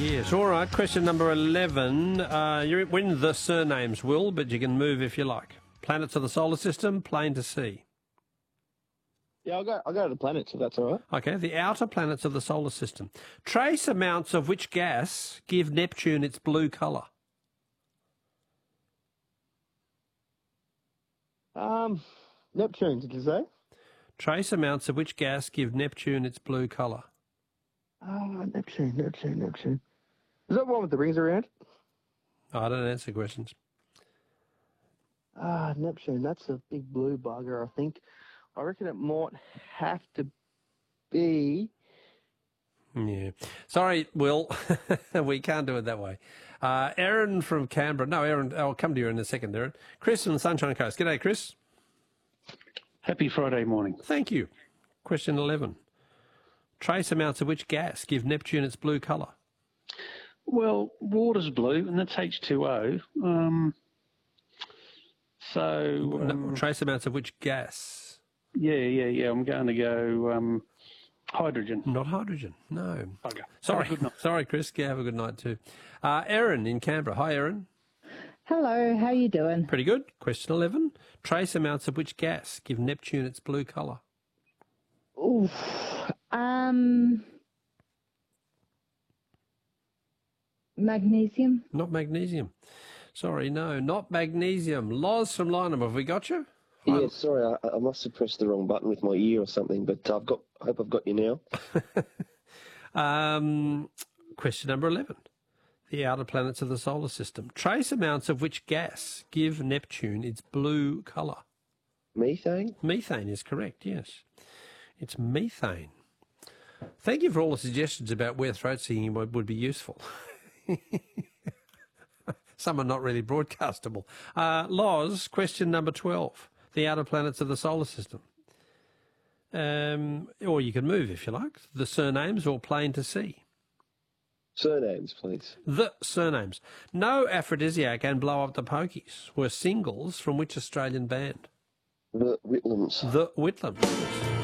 Yes, all right. Question number 11. You're in the surnames, Will, but you can move if you like. Planets of the solar system, plain to see. Yeah, I'll go to the planets if that's all right. Okay, the outer planets of the solar system. Trace amounts of which gas give Neptune its blue colour? Neptune, did you say? Trace amounts of which gas give Neptune its blue colour? Neptune. Is that one with the rings around? Oh, I don't answer questions. Neptune, that's a big blue bugger, I think. I reckon it might have to be... Yeah. Sorry, Will. We can't do it that way. Aaron from Canberra. No, Aaron, I'll come to you in a second, Aaron. Chris from the Sunshine Coast. G'day, Chris. Happy Friday morning. Thank you. Question 11. Trace amounts of which gas give Neptune its blue colour? Well, water's blue, and that's H2O. Trace amounts of which gas? Yeah. I'm going to go hydrogen. Not hydrogen, no. Okay. Sorry. Have a good night. Sorry, Chris. Yeah, have a good night too. Erin in Canberra. Hi, Erin. Hello, how you doing? Pretty good. Question 11. Trace amounts of which gas give Neptune its blue colour? Oof. Magnesium? Not magnesium. Sorry, no, not magnesium. Loz from Lynham, have we got you? Yeah, sorry, I must have pressed the wrong button with my ear or something, but I hope I've got you now. Question number 11. The outer planets of the solar system. Trace amounts of which gas give Neptune its blue colour? Methane? Methane is correct, yes. It's methane. Thank you for all the suggestions about where throat singing would be useful. Some are not really broadcastable. Loz, question number 12. The outer planets of the solar system. Or you can move if you like. The surnames or plain to see. Surnames, please. The surnames. No Aphrodisiac and Blow Up the Pokies were singles from which Australian band? The Whitlams. The Whitlams.